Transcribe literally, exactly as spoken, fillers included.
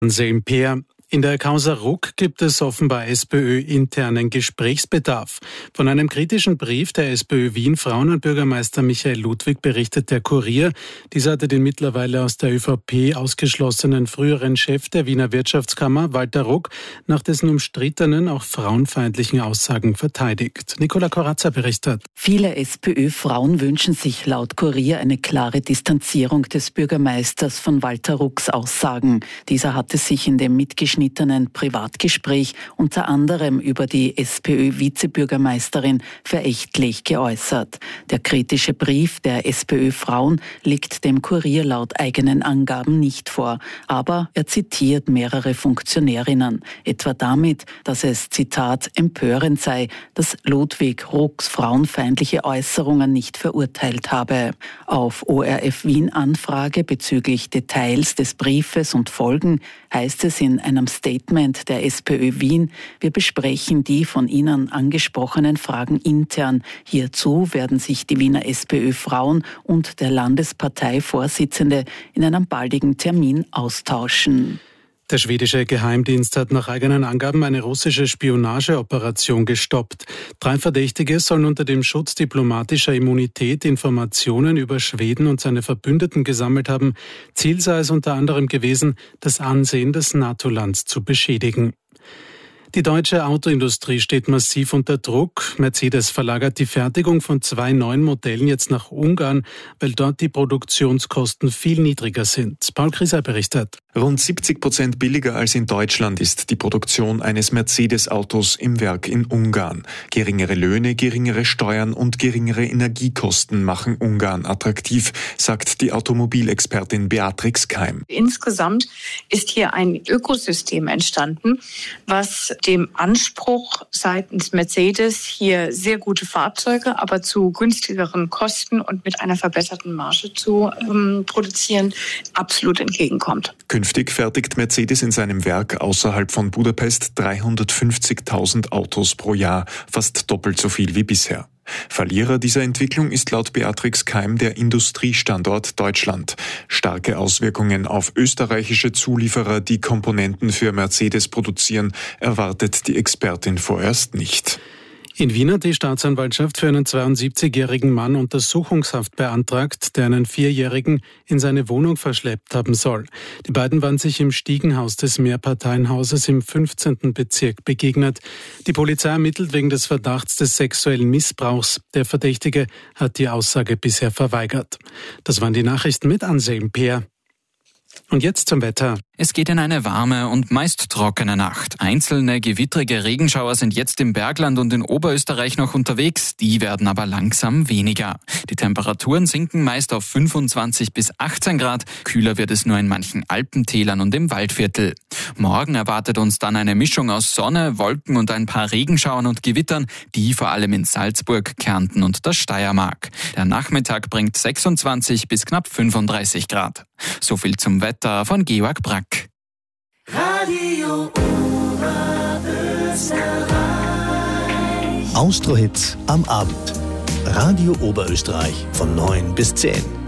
Peer. In der Causa Ruck gibt es offenbar SPÖ-internen Gesprächsbedarf. Von einem kritischen Brief der SPÖ Wien Frauenbürgermeister Michael Ludwig berichtet der Kurier. Dieser hatte den mittlerweile aus der ÖVP ausgeschlossenen früheren Chef der Wiener Wirtschaftskammer, Walter Ruck, nach dessen umstrittenen, auch frauenfeindlichen Aussagen verteidigt. Nicola Corazza berichtet. Viele SPÖ-Frauen wünschen sich laut Kurier eine klare Distanzierung des Bürgermeisters von Walter Rucks Aussagen. Dieser hatte sich in dem mitgeschnittenen Privatgespräch unter anderem über die SPÖ-Vizebürgermeisterin verächtlich geäußert. Der kritische Brief der SPÖ-Frauen liegt dem Kurier laut eigenen Angaben nicht vor, aber er zitiert mehrere Funktionärinnen, etwa damit, dass es, Zitat, empörend sei, dass Ludwig Rucks frauenfeindliche Äußerungen nicht verurteilt habe. Auf O R F Wien Anfrage bezüglich Details des Briefes und Folgen heißt es in einem Statement der SPÖ Wien, wir besprechen die von Ihnen angesprochenen Fragen intern. Hierzu werden sich die Wiener SPÖ-Frauen und der Landesparteivorsitzende in einem baldigen Termin austauschen. Der schwedische Geheimdienst hat nach eigenen Angaben eine russische Spionageoperation gestoppt. Drei Verdächtige sollen unter dem Schutz diplomatischer Immunität Informationen über Schweden und seine Verbündeten gesammelt haben. Ziel sei es unter anderem gewesen, das Ansehen des NATO-Lands zu beschädigen. Die deutsche Autoindustrie steht massiv unter Druck. Mercedes verlagert die Fertigung von zwei neuen Modellen jetzt nach Ungarn, weil dort die Produktionskosten viel niedriger sind. Paul Krieser berichtet. Rund siebzig Prozent billiger als in Deutschland ist die Produktion eines Mercedes-Autos im Werk in Ungarn. Geringere Löhne, geringere Steuern und geringere Energiekosten machen Ungarn attraktiv, sagt die Automobilexpertin Beatrix Keim. Insgesamt ist hier ein Ökosystem entstanden, was dem Anspruch seitens Mercedes, hier sehr gute Fahrzeuge, aber zu günstigeren Kosten und mit einer verbesserten Marge zu ähm, produzieren, absolut entgegenkommt. Künftig fertigt Mercedes in seinem Werk außerhalb von Budapest dreihundertfünfzigtausend Autos pro Jahr, fast doppelt so viel wie bisher. Verlierer dieser Entwicklung ist laut Beatrix Keim der Industriestandort Deutschland. Starke Auswirkungen auf österreichische Zulieferer, die Komponenten für Mercedes produzieren, erwartet die Expertin vorerst nicht. In Wien hat die Staatsanwaltschaft für einen zweiundsiebzigjährigen Mann Untersuchungshaft beantragt, der einen Vierjährigen in seine Wohnung verschleppt haben soll. Die beiden waren sich im Stiegenhaus des Mehrparteienhauses im fünfzehnten Bezirk begegnet. Die Polizei ermittelt wegen des Verdachts des sexuellen Missbrauchs. Der Verdächtige hat die Aussage bisher verweigert. Das waren die Nachrichten mit Anselm Peer. Und jetzt zum Wetter. Es geht in eine warme und meist trockene Nacht. Einzelne gewittrige Regenschauer sind jetzt im Bergland und in Oberösterreich noch unterwegs. Die werden aber langsam weniger. Die Temperaturen sinken meist auf fünfundzwanzig bis achtzehn Grad. Kühler wird es nur in manchen Alpentälern und im Waldviertel. Morgen erwartet uns dann eine Mischung aus Sonne, Wolken und ein paar Regenschauern und Gewittern, die vor allem in Salzburg, Kärnten und der Steiermark. Der Nachmittag bringt sechsundzwanzig bis knapp fünfunddreißig Grad. So viel zum Wetter von Georg Brack. Radio Oberösterreich. Austro-Hits am Abend. Radio Oberösterreich von neun bis zehn.